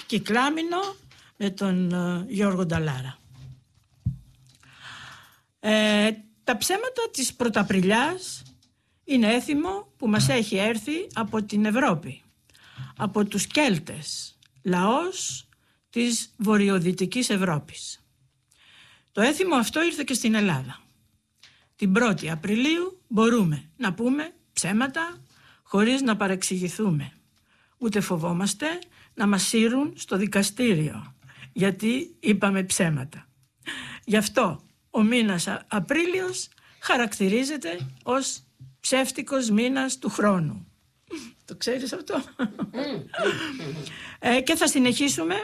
Κυκλάμινο με τον Γιώργο Νταλάρα. Τα ψέματα της Πρωταπριλιάς είναι έθιμο που μας έχει έρθει από την Ευρώπη, από τους Κέλτες, λαός της βορειοδυτικής Ευρώπης. Το έθιμο αυτό ήρθε και στην Ελλάδα. Την 1η Απριλίου μπορούμε να πούμε ψέματα χωρίς να παρεξηγηθούμε. Ούτε φοβόμαστε να μας σύρουν στο δικαστήριο, γιατί είπαμε ψέματα. Γι' αυτό ο μήνας Απρίλιος χαρακτηρίζεται ως ψεύτικος μήνας του χρόνου. Το ξέρεις αυτό? Και θα συνεχίσουμε